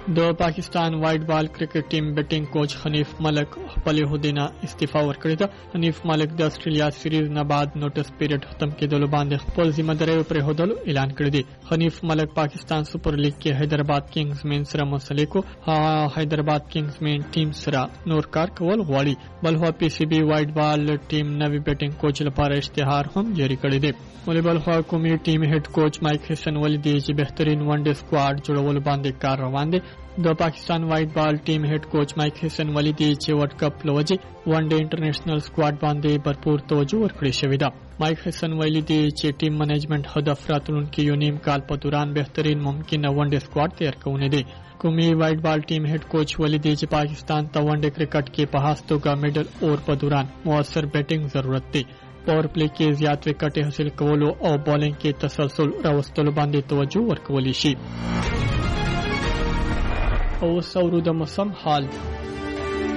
د پاکستان وایټ بال کرکټ ټیم بیټینګ کوچ حنیف ملک خپل عہدې نه استعفا ورکړې ده. حنیف ملک د استرالیا سیریز نه بعد نوټس پیریډ ختم کېدلو باندې خپل ذمہ داري پر هودلو اعلان کړی دی. حنیف ملک پاکستان سپر لیګ کې حیدرآباد کنگز مین سره منسلک حیدرآباد کنگز مین ټیم سره نور کار کول غواړي. بل هو پی سی بی وایټ بال ټیم نوی بیټینګ کوچ لپاره اشتهار هم جاری کړی دی. والیبال خو قومي ټیم هډ کوچ مایک هسن ولې دی چې بهترین ون ډے سکواډ جوړول باندې کار روان دی. د پاکستان وایټ بال ټیم هډ کوچ مایک هسن ولې دی چې ورلد کپ لوجې ون ډے انټرنیشنل سکواډ باندې भरपूर توجه ورکړې شوې ده. مایک هسن ویلي دی چې ټیم منیجمنت هدف راتلونکي یو نیم کال په دوران بهترین ممکنه ون ډے سکواډ تیار کول دي. قومي وایټ بال ټیم هډ کوچ ولې دی چې پاکستان ته ون ډے کرکټ کې په خاص توګه میډل اور په دوران موثر بیټینګ ضرورت دی. پاور پلی کې زیات وکټ حاصل کولو او بالینګ کې تسلسل راوستلو باندې توجه ورکول شي. او سورو د موسم حال